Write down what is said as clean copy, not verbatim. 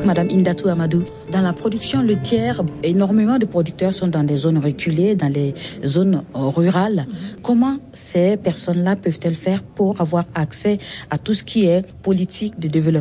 Madame Indatou Amadou. Dans la production laitière, énormément de producteurs sont dans des zones reculées, dans les zones rurales. Comment ces personnes-là peuvent-elles faire pour avoir accès à tout ce qui est politique de développement